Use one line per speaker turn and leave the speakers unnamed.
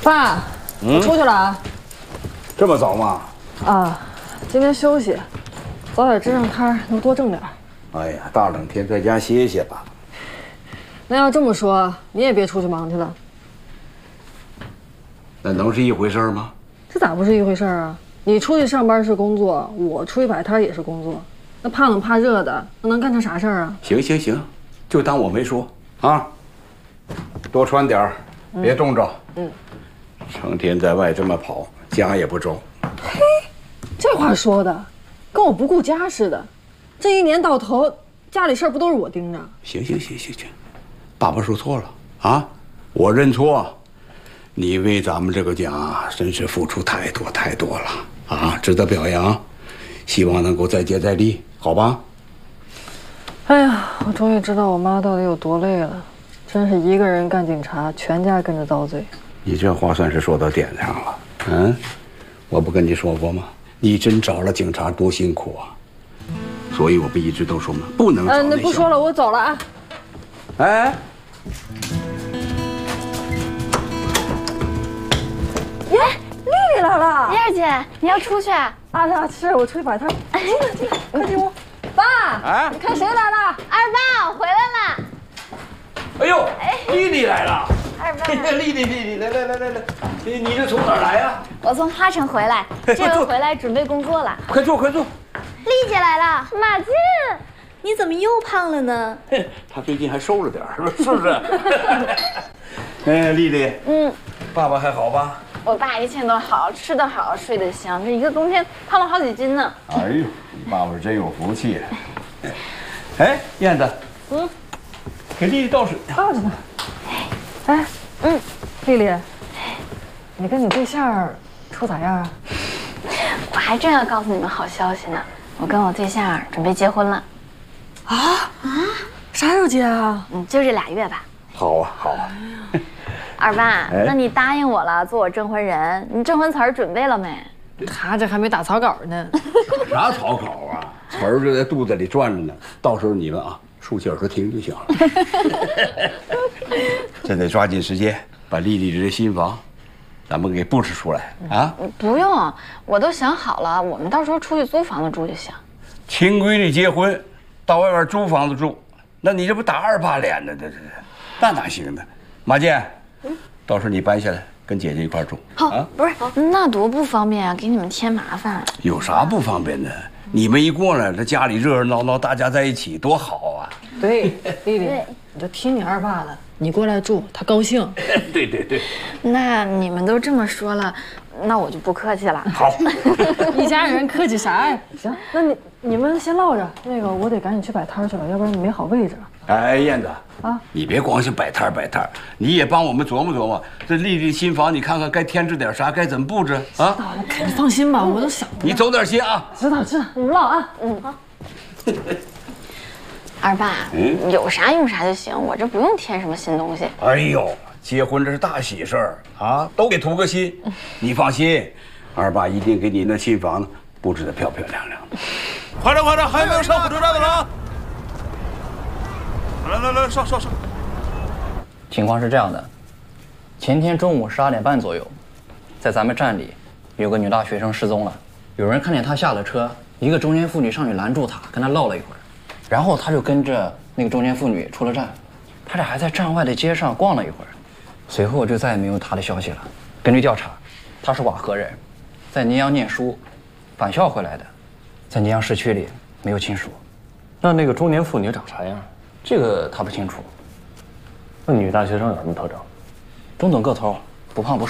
爸，我出去了啊。
这么早吗？
啊，今天休息，早点支上摊能多挣点。
哎呀，大冷天在家歇歇吧。
那要这么说，你也别出去忙去了。
那能是一回事吗？
这咋不是一回事啊？你出去上班是工作，我出去摆摊也是工作。那怕冷怕热的，那能干成啥事儿啊？
行行行，就当我没说啊。多穿点儿，别冻着。成天在外这么跑，家也不着。
嘿，这话说的，跟我不顾家似的。这一年到头，家里事儿不都是我盯着？
行行行行行，爸爸说错了啊，我认错。你为咱们这个家真是付出太多太多了啊，值得表扬。希望能够再接再厉，好吧？
哎呀，我终于知道我妈到底有多累了，真是一个人干警察，全家跟着遭罪。
你这话算是说到点上了。嗯，我不跟你说过吗？你真找了警察多辛苦啊！所以我不一直都说吗？不能找
那不说了，我走了啊。
哎。
耶，丽丽来了！
燕儿姐，你要出去啊？
啊，是我出去摆摊。进来，快进屋。爸，
哎，
你看谁来了？
二爸，我回来了。
哎呦，丽丽来了！
二爸，
丽丽，来，你这从哪儿来呀？
我从花城回来，这回回来准备工作了。
快坐。
丽姐来了，马静，你怎么又胖了呢？
她最近还瘦了点儿，是不是？哎，丽丽，爸爸还好吧？
我爸一切都好，吃得好，睡得香，这一个冬天胖了好几斤呢。
哎呦，你爸爸真有福气。哎，燕子，给丽丽倒水。
倒着呢。哎，丽丽，你跟你对象处咋样啊？
我还正要告诉你们好消息呢，我跟我对象准备结婚了。
啥时候结啊？
就这2月吧。
好啊。
二爸，那你答应我了，做我证婚人，你证婚词儿准备了没？
他这还没打草稿呢。
啥草稿啊？词儿就在肚子里转着呢，到时候你们啊竖起耳朵听就行了。这得抓紧时间把丽丽这新房，咱们给布置出来啊！
不用，我都想好了，我们到时候出去租房子住就行。
亲闺女结婚，到外边租房子住，那你这不打二爸脸呢？那哪行呢？马健，到时候你搬下来跟姐姐一块住。
好啊，不是，那多不方便啊，给你们添麻烦。
有啥不方便的？你们一过来，这家里热热闹闹，大家在一起多好啊！
对，丽丽，你就听你二爸的，你过来住，他高兴。
对。
那你们都这么说了，那我就不客气了。
好，
一家人客气啥呀？行，那你们先唠着，那个我得赶紧去摆摊去了，要不然没好位置了。
哎，燕子
啊，
你别光是摆摊，你也帮我们琢磨琢磨，这丽丽新房，你看看该添置点啥，该怎么布置啊？
你放心吧，我都想着。
你走点心啊。
知道，你们唠啊。好。
二爸，有啥用啥就行，我这不用添什么新东西。
哎呦，结婚这是大喜事儿啊，都给图个心。你放心，二爸一定给你那新房子布置得漂漂亮亮的。
快点，还有没有上火车站的了？来，上！
情况是这样的，前天中午12点半左右，在咱们站里有个女大学生失踪了，有人看见她下了车，一个中年妇女上去拦住她，跟她唠了一会儿，然后她就跟着那个中年妇女出了站，他俩还在站外的街上逛了一会儿，随后就再也没有她的消息了。根据调查，她是瓦河人，在宁阳念书，返校回来的，在宁阳市区里没有亲属。
那个中年妇女长啥样？
这个他不清楚。
那女大学生有什么特征？
中等个头，不胖不瘦。